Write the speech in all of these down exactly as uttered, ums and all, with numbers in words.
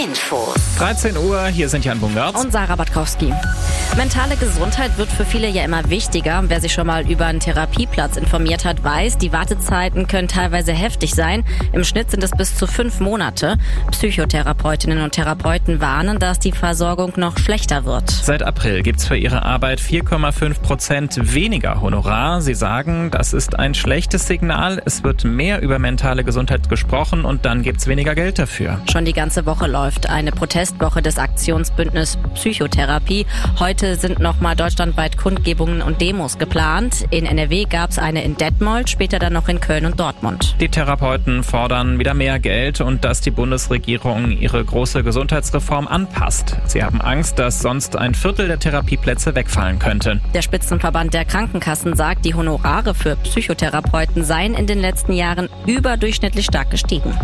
Infos. dreizehn Uhr, hier sind Jan Bungartz und Sarah Batkowski. Mentale Gesundheit wird für viele ja immer wichtiger. Wer sich schon mal über einen Therapieplatz informiert hat, weiß, die Wartezeiten können teilweise heftig sein. Im Schnitt sind es bis zu fünf Monate. Psychotherapeutinnen und Therapeuten warnen, dass die Versorgung noch schlechter wird. Seit April gibt's für ihre Arbeit vier Komma fünf Prozent weniger Honorar. Sie sagen, das ist ein schlechtes Signal. Es wird mehr über mentale Gesundheit gesprochen und dann gibt's weniger Geld dafür. Schon die ganze Woche läuft eine Protestwoche des Aktionsbündnis Psychotherapie. Heute sind nochmal deutschlandweit Kundgebungen und Demos geplant. In N R W gab's eine in Detmold, später dann noch in Köln und Dortmund. Die Therapeuten fordern wieder mehr Geld und dass die Bundesregierung ihre große Gesundheitsreform anpasst. Sie haben Angst, dass sonst ein Viertel der Therapieplätze wegfallen könnte. Der Spitzenverband der Krankenkassen sagt, die Honorare für Psychotherapeuten seien in den letzten Jahren überdurchschnittlich stark gestiegen.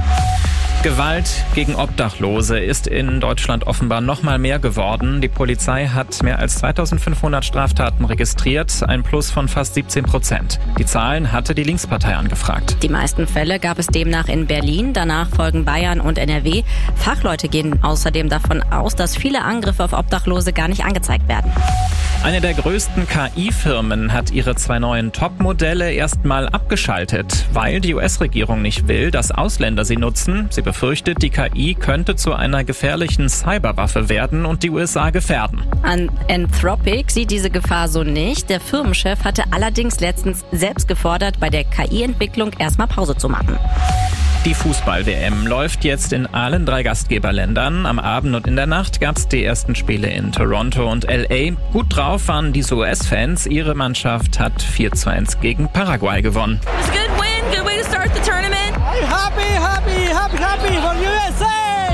Gewalt gegen Obdachlose ist in Deutschland offenbar noch mal mehr geworden. Die Polizei hat mehr als zweitausendfünfhundert Straftaten registriert, ein Plus von fast siebzehn Prozent. Die Zahlen hatte die Linkspartei angefragt. Die meisten Fälle gab es demnach in Berlin, danach folgen Bayern und N R W. Fachleute gehen außerdem davon aus, dass viele Angriffe auf Obdachlose gar nicht angezeigt werden. Eine der größten K I-Firmen hat ihre zwei neuen Top-Modelle erstmal abgeschaltet, weil die U S-Regierung nicht will, dass Ausländer sie nutzen. Sie befürchtet, die K I könnte zu einer gefährlichen Cyberwaffe werden und die U S A gefährden. An Anthropic sieht diese Gefahr so nicht. Der Firmenchef hatte allerdings letztens selbst gefordert, bei der K I-Entwicklung erstmal Pause zu machen. Die Fußball-W M läuft jetzt in allen drei Gastgeberländern. Am Abend und in der Nacht gab's die ersten Spiele in Toronto und L A. Gut drauf waren diese U S-Fans. Ihre Mannschaft hat vier zu eins gegen Paraguay gewonnen. It's a good win, good way to start the tournament. I'm happy, happy, happy, happy for U S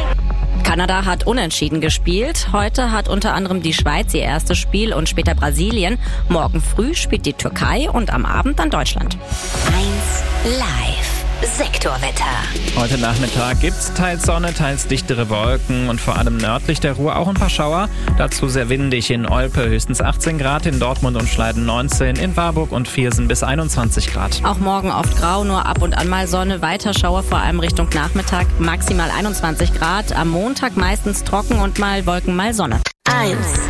A! Kanada hat unentschieden gespielt. Heute hat unter anderem die Schweiz ihr erstes Spiel und später Brasilien. Morgen früh spielt die Türkei und am Abend dann Deutschland. eins live. Sektorwetter. Heute Nachmittag gibt's teils Sonne, teils dichtere Wolken und vor allem nördlich der Ruhr auch ein paar Schauer. Dazu sehr windig in Olpe höchstens achtzehn Grad, in Dortmund und Schleiden neunzehn, in Warburg und Viersen bis einundzwanzig Grad. Auch morgen oft grau, nur ab und an mal Sonne, weiter Schauer vor allem Richtung Nachmittag, maximal einundzwanzig Grad. Am Montag meistens trocken und mal Wolken, mal Sonne. eins